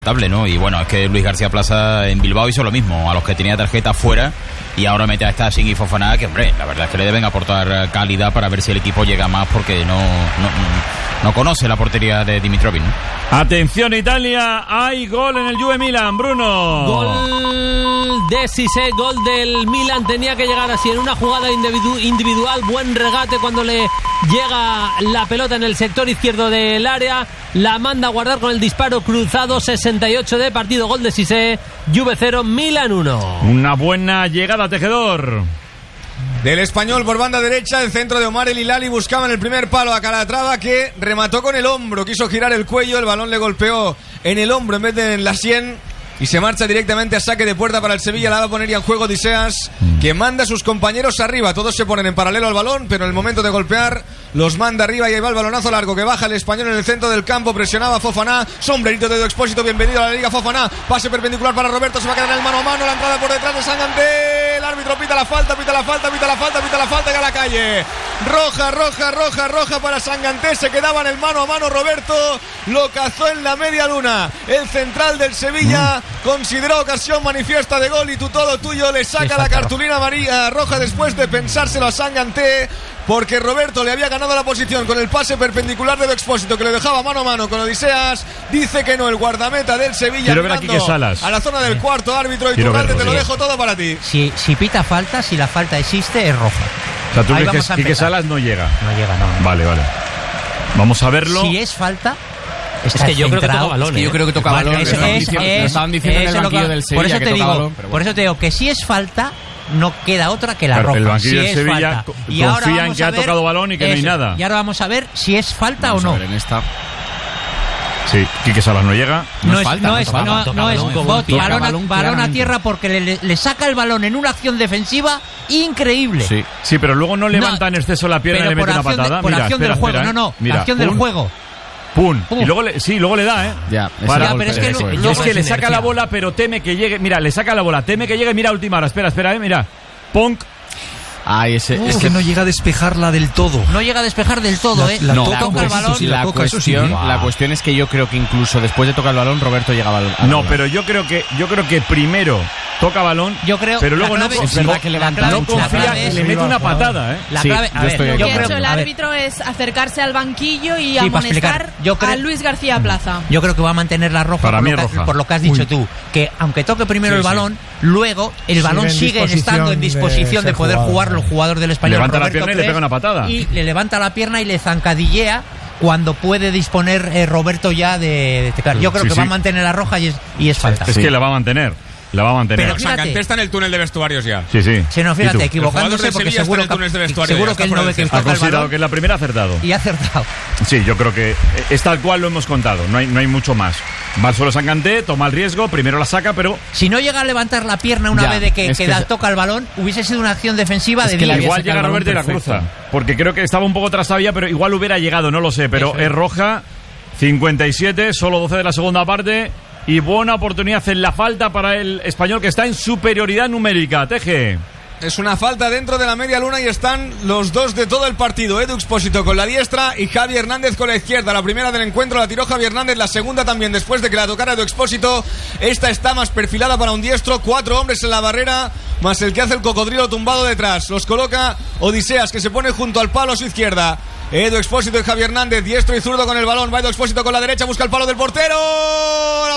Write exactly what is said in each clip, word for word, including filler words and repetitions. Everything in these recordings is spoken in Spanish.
inaceptable, ¿no? Y bueno, es que Luis García Plaza en Bilbao hizo lo mismo, a los que tenía tarjeta fuera, y ahora mete a Stasic y Fofana, que hombre, la verdad es que le deben aportar calidad para ver si el equipo llega más, porque no, no, no conoce la portería de Dimitrovic, ¿no? Atención Italia, hay gol en el Juve Milan, Bruno. Gol de Cissé, gol del Milan, tenía que llegar así en una jugada individu- individual, buen regate cuando le llega la pelota en el sector izquierdo del área, la manda a guardar con el disparo cruzado, sesenta y ocho de partido, gol de Cissé, Juve cero, Milan uno. Una buena llegada, Tejedor. Del Español por banda derecha, el centro de Omar El Hilali buscaba en el primer palo a Calatrava, que remató con el hombro, quiso girar el cuello, el balón le golpeó en el hombro en vez de en la sien y se marcha directamente a saque de puerta para el Sevilla. La va a poner ya en juego Odiseas, que manda a sus compañeros arriba, todos se ponen en paralelo al balón, pero en el momento de golpear los manda arriba y ahí va el balonazo largo que baja el Español en el centro del campo, presionaba Fofana, sombrerito de Edu Expósito, bienvenido a la Liga Fofana, pase perpendicular para Roberto, se va a quedar en el mano a mano, la entrada por detrás de Sanganté, el árbitro pita la falta, pita la falta, pita la falta, pita la falta, que a la calle, roja, roja, roja, roja para Sanganté, se quedaba en el mano a mano Roberto, lo cazó en la media luna, el central del Sevilla, consideró ocasión manifiesta de gol y tú todo tuyo, le saca la cartulina amarilla roja después de pensárselo a Sanganté, porque Roberto le había ganado la posición con el pase perpendicular de Edu Expósito, que le dejaba mano a mano con Odiseas. Dice que no, el guardameta del Sevilla. Quiero ver a Quique Salas a la zona del cuarto árbitro. Y Quiero Turralde, verlo, te lo sí. dejo todo para ti. Si, si pita falta, si la falta existe, es roja. O sea, tú Ahí crees vamos a que Quique empezar. Salas no llega. No llega, no. no. Vale, vale. Vamos a verlo. Si es falta, Es que yo creo que toca balón, Es que yo ¿eh? creo que toca Vale, balón. es- Lo estaban es- diciendo, es- lo estaban diciendo en es el lo que- banquillo del por Sevilla eso que te toca digo, balón. pero por bueno. eso te digo que si es falta, no queda otra que la Claro, roja. el banquillo si del es Sevilla falta. co- Y ahora confía en vamos que a ha ver tocado balón y que no hay eso. nada. Y ahora vamos a ver si es falta Vamos o a no. ver en esta. Sí, Quique Salas no llega. No, No es, falta, no no es, toca no, balón, toca no es balón, bot, como toca balón, a- balón balón a claramente. tierra porque le, le saca el balón en una acción defensiva increíble. Sí. Sí, pero luego no levanta en exceso la pierna y Pero le mete por una acción, patada. de, por Mira, acción espera, del juego, espera, no, no, ¿eh? Mira, acción del pum, juego. Pum. Pum. Y luego le, sí, luego le da, ¿eh? Ya, ese Para- Ya, pero es que eso lo- es. lo- es que le saca energía. la bola, pero teme que llegue. Mira, le saca la bola, teme que llegue. Mira, última hora. Espera, espera, eh. Mira. Punk. Ay, ese, Es es que no llega a despejarla del todo. No llega a despejar del todo, La- ¿eh? la No, toca toca un el poquito, balón. sí, la la, toca, eso sí. cuestión, Wow. la cuestión es que yo creo que incluso después de tocar el balón, Roberto llegaba al, al No, balón. pero yo creo que yo creo que primero toca balón, Yo creo- pero luego la no, clave- con- Es verdad no- que levanta la no clave- la confía clave y es- le mete una patada, ¿eh? La Sí, clave, yo a ver, estoy de yo Lo que acuerdo. ha creo, hecho el a ver, árbitro es acercarse al banquillo y Sí, para explicar. amonestar Yo creo- a Luis García Plaza. Yo creo que va a mantener la roja, Para por, mí lo es que, roja. por lo que has dicho Uy. tú, que aunque toque primero Sí, el sí. balón, luego el Sigue balón en sigue disposición estando en de disposición de, ser poder jugado. jugar el jugador del Español. Levanta la Roberto pierna y le Cres, pega una patada. Y le levanta la pierna y le zancadillea cuando puede disponer eh, Roberto ya de, de tecar. Yo creo Sí, que sí. va a mantener la roja y es, y es falta. Es que la va a mantener. La va a mantener. Pero fíjate. Sanganté está en el túnel de vestuarios ya. Sí, sí. Si no, ¿Y tú? fíjate, El equivocándose jugador del porque Sevilla seguro, está en el túnel de que, vestuario, seguro ya que él está no fuera ve del que centro. Ha toca el considerado balón que es la primera acertado. y ha acertado. Sí, yo creo que es tal cual lo hemos contado. No hay, no hay mucho más. Va al suelo Sanganté, toma el riesgo, primero la saca, pero Si no llega a levantar la pierna una Ya, vez de que, es que que da- es- toca el balón, hubiese sido una acción defensiva Es de que la diez. igual saca el llega balón Roberto y la perfecto. cruza. Porque creo que estaba un poco trastabilla, pero igual hubiera llegado, no lo sé. Pero Eso es. es roja, cincuenta y siete, solo doce de la segunda parte. Y buena oportunidad en la falta para el Español, que está en superioridad numérica. Teje. Es una falta dentro de la media luna y están los dos de todo el partido. Edu Expósito con la diestra y Javi Hernández con la izquierda. La primera del encuentro la tiró Javi Hernández, la segunda también después de que la tocara Edu Expósito. Esta está más perfilada para un diestro. Cuatro hombres en la barrera, más el que hace el cocodrilo tumbado detrás. Los coloca Odiseas, que se pone junto al palo a su izquierda. Edu Expósito y Javi Hernández, diestro y zurdo con el balón. Va Edu Expósito con la derecha, busca el palo del portero. La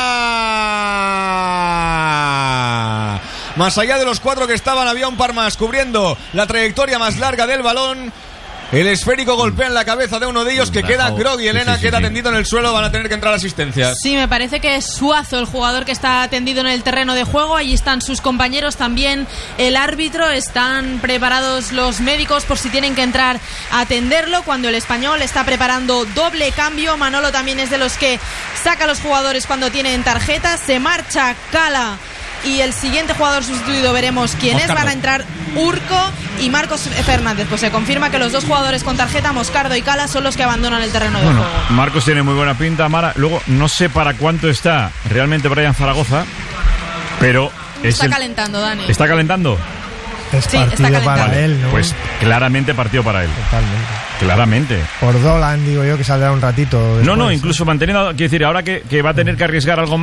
barrera. Más allá de los cuatro que estaban, había un par más cubriendo la trayectoria más larga del balón. El esférico golpea en la cabeza de uno de ellos, que queda groggy. Elena sí, sí, queda sí. tendido en el suelo, van a tener que entrar asistencias. Sí, me parece que es Suazo el jugador que está tendido en el terreno de juego. Allí están sus compañeros, también el árbitro. Están preparados los médicos por si tienen que entrar a atenderlo. Cuando el Español está preparando doble cambio, Manolo también es de los que saca a los jugadores cuando tienen tarjeta. Se marcha Cala. Y el siguiente jugador sustituido veremos quién es. Van a entrar Urco y Marcos Fernández. Pues se confirma que los dos jugadores con tarjeta, Moscardo y Cala, son los que abandonan el terreno de Bueno, juego. Marcos tiene muy buena pinta, Mara. Luego, no sé para cuánto está realmente Brian Zaragoza, pero es Está el- calentando, Dani. ¿Está calentando? Es Sí, está partido calentando. para él, ¿no? Pues claramente partido para él. Totalmente. Claramente. Por Dolan, digo yo, que saldrá un ratito. No, no, después. incluso manteniendo, quiero decir, ahora que, que va a tener que arriesgar algo